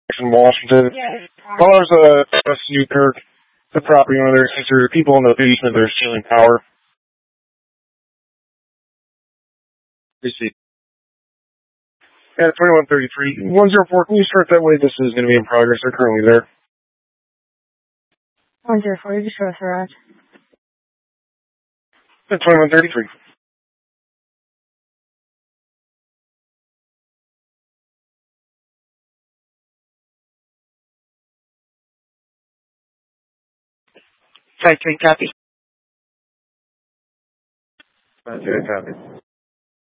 in Washington. Well, there's a snooker, the property owner there, since there are people in the basement that are stealing power. You see. Yeah, 2133. 104, can you start that way? This is going to be in progress. They're currently there. 104, just show us around. 2133. 5-3, copy. Okay, copy.